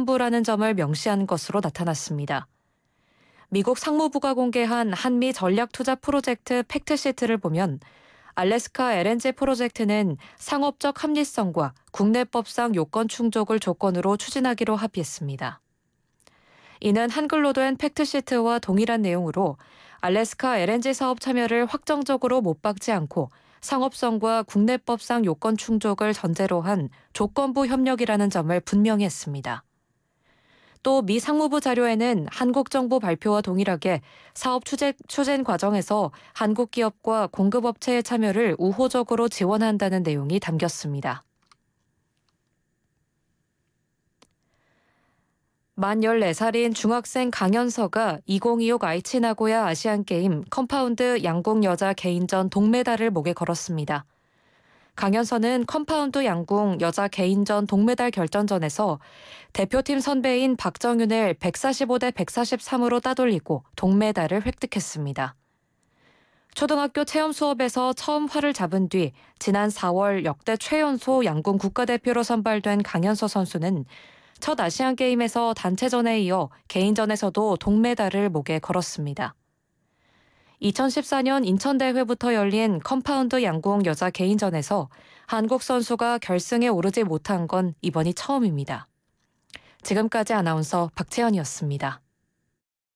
조건부라는 점을 명시한 것으로 나타났습니다. 미국 상무부가 공개한 한미 전략 투자 프로젝트 팩트시트를 보면 알래스카 LNG 프로젝트는 상업적 합리성과 국내법상 요건 충족을 조건으로 추진하기로 합의했습니다. 이는 한글로 된 팩트시트와 동일한 내용으로 알래스카 LNG 사업 참여를 확정적으로 못 박지 않고 상업성과 국내법상 요건 충족을 전제로 한 조건부 협력이라는 점을 분명히 했습니다. 또 미 상무부 자료에는 한국 정부 발표와 동일하게 사업 추진 과정에서 한국 기업과 공급업체의 참여를 우호적으로 지원한다는 내용이 담겼습니다. 만 14살인 중학생 강연서가 2026 아이치 나고야 아시안게임 컴파운드 양궁 여자 개인전 동메달을 목에 걸었습니다. 강연서는 컴파운드 양궁 여자 개인전 동메달 결전전에서 대표팀 선배인 박정윤을 145대 143으로 따돌리고 동메달을 획득했습니다. 초등학교 체험 수업에서 처음 활을 잡은 뒤 지난 4월 역대 최연소 양궁 국가대표로 선발된 강연서 선수는 첫 아시안게임에서 단체전에 이어 개인전에서도 동메달을 목에 걸었습니다. 2014년 인천대회부터 열린 컴파운드 양궁 여자 개인전에서 한국 선수가 결승에 오르지 못한 건 이번이 처음입니다. 지금까지 아나운서 박채연이었습니다.